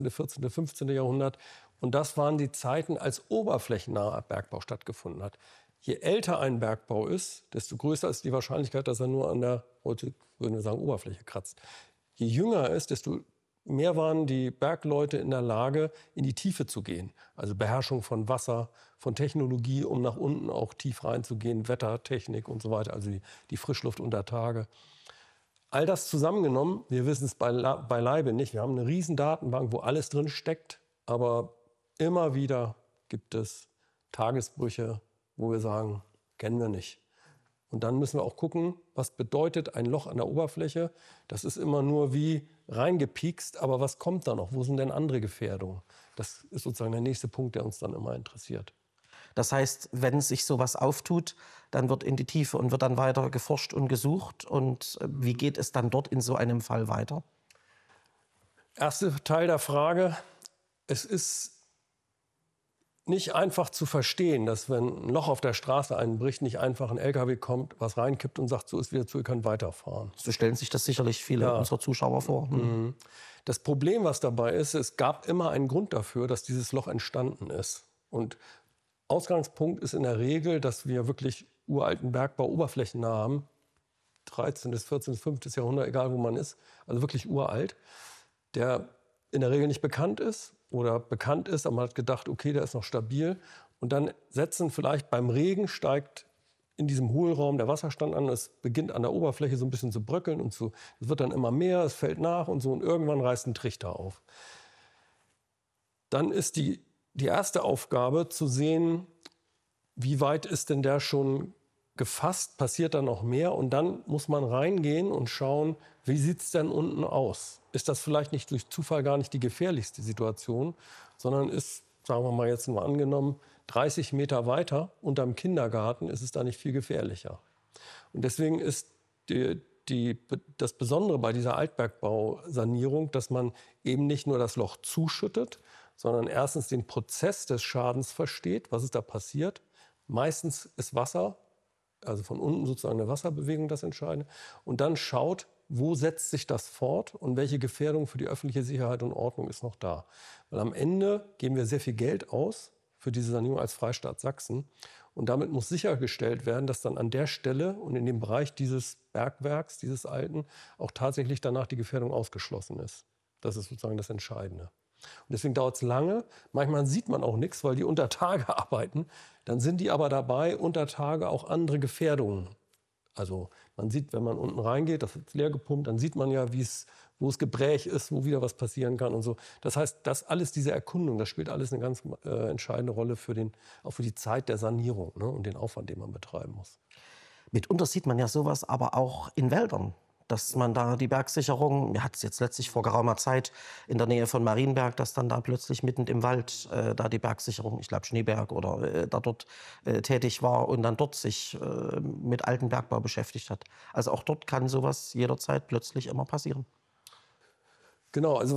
14., 15. Jahrhundert. Und das waren die Zeiten, als oberflächennaher Bergbau stattgefunden hat. Je älter ein Bergbau ist, desto größer ist die Wahrscheinlichkeit, dass er nur an der, heute würden wir sagen, Oberfläche kratzt. Je jünger er ist, desto mehr waren die Bergleute in der Lage, in die Tiefe zu gehen. Also Beherrschung von Wasser, von Technologie, um nach unten auch tief reinzugehen, Wettertechnik und so weiter, also die Frischluft unter Tage. All das zusammengenommen, wir wissen es beileibe nicht. Wir haben eine riesen Datenbank, wo alles drin steckt, aber immer wieder gibt es Tagesbrüche, wo wir sagen, kennen wir nicht. Und dann müssen wir auch gucken, was bedeutet ein Loch an der Oberfläche. Das ist immer nur wie reingepiekst, aber was kommt da noch? Wo sind denn andere Gefährdungen? Das ist sozusagen der nächste Punkt, der uns dann immer interessiert. Das heißt, wenn sich sowas auftut, dann wird in die Tiefe und wird dann weiter geforscht und gesucht. Und wie geht es dann dort in so einem Fall weiter? Erster Teil der Frage, es ist nicht einfach zu verstehen, dass wenn ein Loch auf der Straße einbricht, nicht einfach ein LKW kommt, was reinkippt und sagt, so ist wieder zu, ihr könnt weiterfahren. So stellen sich das sicherlich viele unserer Zuschauer vor. Das Problem, was dabei ist, es gab immer einen Grund dafür, dass dieses Loch entstanden ist. Und Ausgangspunkt ist in der Regel, dass wir wirklich uralten Bergbau oberflächennah haben, 13., 14., 15. Jahrhundert, egal wo man ist, also wirklich uralt, der in der Regel nicht bekannt ist oder bekannt ist, aber man hat gedacht, okay, der ist noch stabil. Und dann setzen vielleicht beim Regen, steigt in diesem Hohlraum der Wasserstand an, es beginnt an der Oberfläche so ein bisschen zu bröckeln und es wird dann immer mehr, es fällt nach und so und irgendwann reißt ein Trichter auf. Dann ist die erste Aufgabe zu sehen, wie weit ist denn der schon gefasst, passiert da noch mehr und dann muss man reingehen und schauen, wie sieht es denn unten aus? Ist das vielleicht nicht durch Zufall gar nicht die gefährlichste Situation, sondern ist, sagen wir mal jetzt nur angenommen, 30 Meter weiter unterm Kindergarten ist es da nicht viel gefährlicher. Und deswegen ist das Besondere bei dieser Altbergbausanierung, dass man eben nicht nur das Loch zuschüttet, sondern erstens den Prozess des Schadens versteht, was ist da passiert. Meistens ist Wasser, also von unten sozusagen eine Wasserbewegung das Entscheidende. Und dann schaut, wo setzt sich das fort und welche Gefährdung für die öffentliche Sicherheit und Ordnung ist noch da. Weil am Ende geben wir sehr viel Geld aus für diese Sanierung als Freistaat Sachsen. Und damit muss sichergestellt werden, dass dann an der Stelle und in dem Bereich dieses Bergwerks, dieses alten, auch tatsächlich danach die Gefährdung ausgeschlossen ist. Das ist sozusagen das Entscheidende. Und deswegen dauert es lange. Manchmal sieht man auch nichts, weil die unter Tage arbeiten. Dann sind die aber dabei, unter Tage auch andere Gefährdungen. Also man sieht, wenn man unten reingeht, das wird leer gepumpt, dann sieht man ja, wo es Gebräch ist, wo wieder was passieren kann und so. Das heißt, das alles, diese Erkundung, das spielt alles eine ganz entscheidende Rolle auch für die Zeit der Sanierung, ne, und den Aufwand, den man betreiben muss. Mitunter sieht man ja sowas aber auch in Wäldern, dass man da die Bergsicherung, mir hat es jetzt letztlich vor geraumer Zeit in der Nähe von Marienberg, dass dann da plötzlich mitten im Wald da die Bergsicherung, ich glaube Schneeberg oder da dort tätig war und dann dort sich mit altem Bergbau beschäftigt hat. Also auch dort kann sowas jederzeit plötzlich immer passieren. Genau, also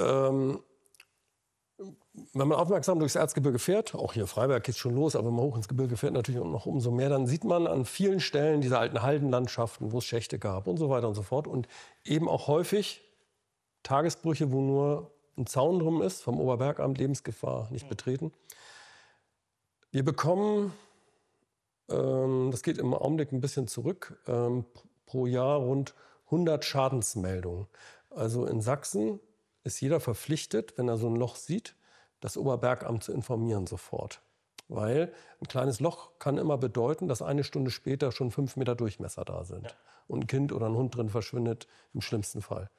wenn man aufmerksam durchs Erzgebirge fährt, auch hier Freiberg geht es schon los, aber wenn man hoch ins Gebirge fährt natürlich noch umso mehr, dann sieht man an vielen Stellen diese alten Haldenlandschaften, wo es Schächte gab und so weiter und so fort. Und eben auch häufig Tagesbrüche, wo nur ein Zaun drum ist, vom Oberbergamt, Lebensgefahr nicht betreten. Wir bekommen, das geht im Augenblick ein bisschen zurück, pro Jahr rund 100 Schadensmeldungen. Also in Sachsen ist jeder verpflichtet, wenn er so ein Loch sieht, das Oberbergamt zu informieren sofort. Weil ein kleines Loch kann immer bedeuten, dass eine Stunde später schon 5 Meter Durchmesser da sind. Ja. Und ein Kind oder ein Hund drin verschwindet, im schlimmsten Fall.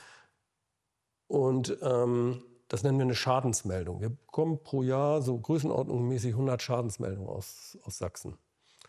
Und das nennen wir eine Schadensmeldung. Wir bekommen pro Jahr so größenordnungsmäßig 100 Schadensmeldungen aus Sachsen.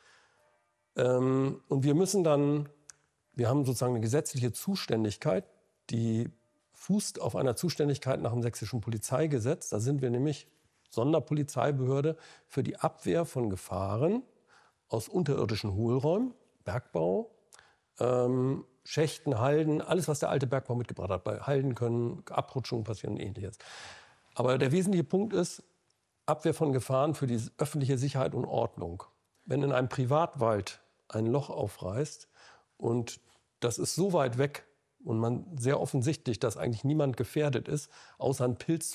Und wir haben sozusagen eine gesetzliche Zuständigkeit, die fußt auf einer Zuständigkeit nach dem Sächsischen Polizeigesetz. Da sind wir nämlich Sonderpolizeibehörde für die Abwehr von Gefahren aus unterirdischen Hohlräumen, Bergbau, Schächten, Halden, alles, was der alte Bergbau mitgebracht hat. Bei Halden können Abrutschungen passieren und Ähnliches. Aber der wesentliche Punkt ist Abwehr von Gefahren für die öffentliche Sicherheit und Ordnung. Wenn in einem Privatwald ein Loch aufreißt und das ist so weit weg, und man sehr offensichtlich, dass eigentlich niemand gefährdet ist, außer ein Pilz